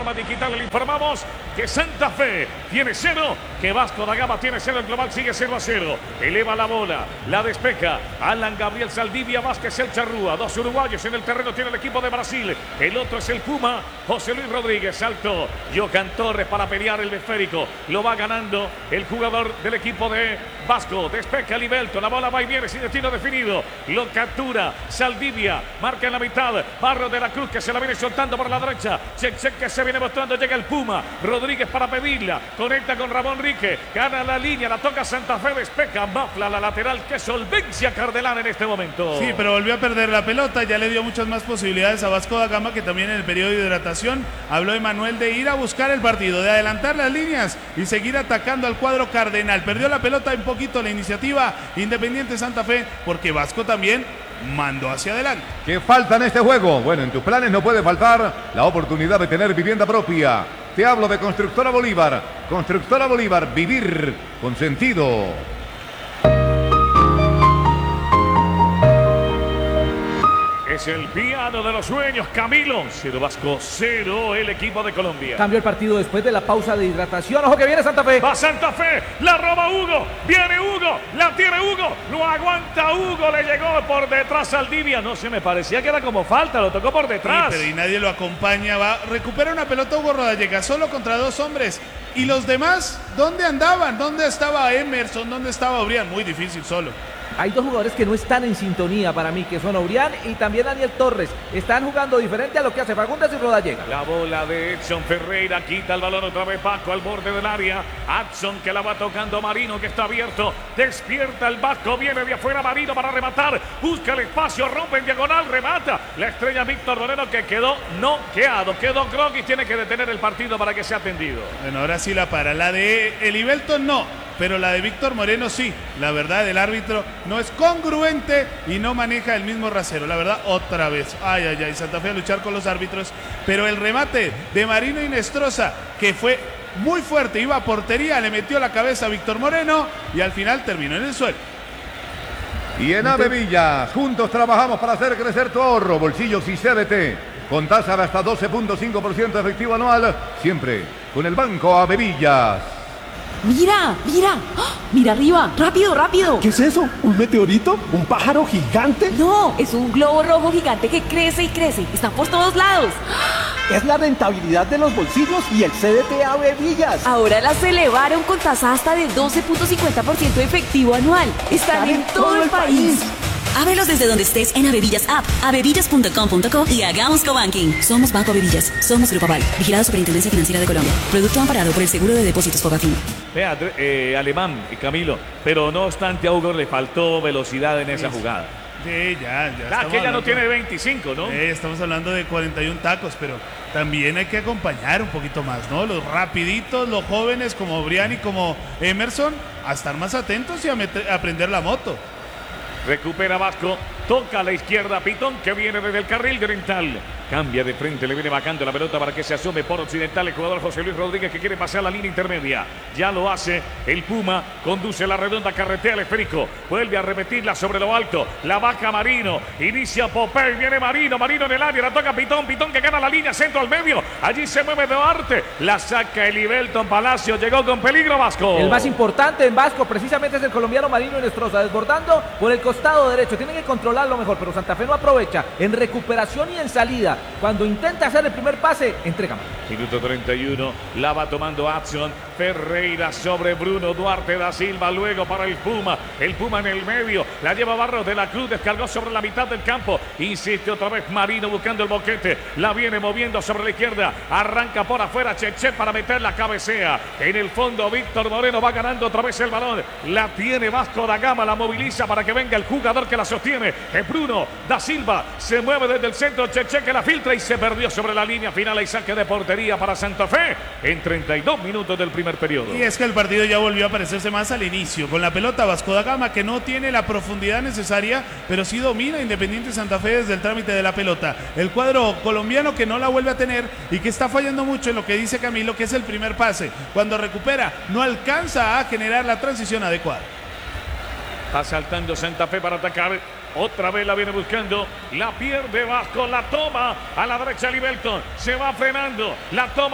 forma digital le informamos que Santa Fe tiene 0, que Vasco da Gama tiene 0, el global sigue 0-0. Eleva la bola, la despeja Alan Gabriel Saldivia, Vázquez el Charrúa, dos uruguayos en el terreno tiene el equipo de Brasil, el otro es el Puma, José Luis Rodríguez, salto, Johan Torres para pelear el esférico, lo va ganando el jugador del equipo de Vasco, despeja Libelton, la bola va y viene sin destino definido, lo captura Saldivia, marca en la mitad, Barro de la Cruz que se la viene soltando por la derecha, Check que se viene mostrando, llega el Puma, Rodríguez para pedirla, conecta con Ramón Rique, gana la línea, la toca Santa Fe, despeja Mafla la lateral, que solvencia Cardelán en este momento. Sí, pero volvió a perder la pelota, ya le dio muchas más posibilidades a Vasco da Gama, que también en el periodo de hidratación habló Emanuel de ir a buscar el partido, de adelantar las líneas y seguir atacando al cuadro cardenal. Perdió la pelota un poquito la iniciativa Independiente Santa Fe, porque Vasco también mandó hacia adelante. ¿Qué falta en este juego? Bueno, en tus planes no puede faltar la oportunidad de tener vivienda propia. Te hablo de Constructora Bolívar. Constructora Bolívar, vivir con sentido. Es el piano de los sueños, Camilo. 0 Vasco, 0 el equipo de Colombia. Cambió el partido después de la pausa de hidratación. Ojo que viene Santa Fe. Va Santa Fe, la roba Hugo, viene Hugo, la tiene Hugo, lo aguanta Hugo, le llegó por detrás Saldivia. No se me parecía que era como falta, lo tocó por detrás. Sí, pero y nadie lo acompaña, va, recupera una pelota Hugo Rodallega, solo contra dos hombres. ¿Y los demás? ¿Dónde andaban? ¿Dónde estaba Emerson? ¿Dónde estaba Obrián? Muy difícil solo. Hay dos jugadores que no están en sintonía para mí, que son Obrián y también Daniel Torres. Están jugando diferente a lo que hace Fagundes y Rodallega. La bola de Edson Ferreira, quita el balón otra vez Vasco al borde del área. Adson que la va tocando Marino, que está abierto. Despierta el Vasco, viene de afuera Marino para rematar. Busca el espacio, rompe en diagonal, remata. La estrella Víctor Moreno, que quedó noqueado, quedó groggy, tiene que detener el partido para que sea atendido. Bueno, ahora sí la para. La de Elibelton no, pero la de Víctor Moreno sí. La verdad, el árbitro no es congruente y no maneja el mismo rasero. La verdad, otra vez. Ay, ay, ay, Santa Fe a luchar con los árbitros. Pero el remate de Marino Inestrosa, que fue muy fuerte, iba a portería, le metió la cabeza a Víctor Moreno y al final terminó en el suelo. Y en Avevillas, juntos trabajamos para hacer crecer tu ahorro, bolsillos y CBT. Con tasa de hasta 12.5% efectivo anual, siempre con el Banco Avevillas. ¡Mira! ¡Mira! ¡Ah! ¡Mira arriba! ¡Rápido, rápido! ¿Qué es eso? ¿Un meteorito? ¿Un pájaro gigante? No, es un globo rojo gigante que crece y crece. Está por todos lados. Es la rentabilidad de los bolsillos y el CDT Avevillas. Ahora las elevaron con tasa hasta de 12.50% efectivo anual. Están en todo el país. Ábrelos desde donde estés en Avevillas App, avevillas.com.co y hagamos cobanking. Somos Banco Avevillas, somos Grupo Aval, vigilado Superintendencia Financiera de Colombia. Producto amparado por el Seguro de Depósitos Fogafín. Vea, Alemán y Camilo, pero no obstante a Hugo le faltó velocidad en esa jugada. Sí, ya. Que ella no tiene 25, ¿no? Estamos hablando de 41 tacos, pero también hay que acompañar un poquito más, ¿no? Los rapiditos, los jóvenes como Obrián y como Emerson, a estar más atentos y a aprender la moto. Recupera Vasco, toca a la izquierda Pitón, que viene desde el carril de Oriental. Cambia de frente, le viene bajando la pelota para que se asome por Occidental el jugador José Luis Rodríguez, que quiere pasar la línea intermedia. Ya lo hace el Puma, conduce la redonda, carretea el esférico, vuelve a repetirla sobre lo alto, la baja Marino, inicia Popey, viene Marino en el área, la toca Pitón que gana la línea, centro al medio, allí se mueve Duarte, la saca Elibelton Palacio, llegó con peligro Vasco. El más importante en Vasco precisamente es el colombiano Marino Inestrosa, desbordando por el costado derecho, tienen que controlarlo mejor, pero Santa Fe no aprovecha en recuperación y en salida. Cuando intenta hacer el primer pase, entrega. Minuto 31, la va tomando Adson Ferreira sobre Bruno Duarte da Silva, luego para el Puma en el medio, la lleva Barros de la Cruz, descargó sobre la mitad del campo, insiste otra vez Marino buscando el boquete, la viene moviendo sobre la izquierda, arranca por afuera Cheche para meter la cabecea, en el fondo Víctor Moreno va ganando otra vez el balón, la tiene Vasco da Gama, la moviliza para que venga el jugador que la sostiene, es Bruno da Silva, se mueve desde el centro Cheche que la filtra y se perdió sobre la línea final y saque de portería para Santa Fe en 32 minutos del primer periodo. Y es que el partido ya volvió a parecerse más al inicio, con la pelota Vasco da Gama, que no tiene la profundidad necesaria, pero sí domina Independiente Santa Fe desde el trámite de la pelota. El cuadro colombiano que no la vuelve a tener y que está fallando mucho en lo que dice Camilo, que es el primer pase. Cuando recupera, no alcanza a generar la transición adecuada. Está saltando Santa Fe para atacar. Otra vez la viene buscando, la pierde Vasco, la toma a la derecha Libelton, se va frenando, la toma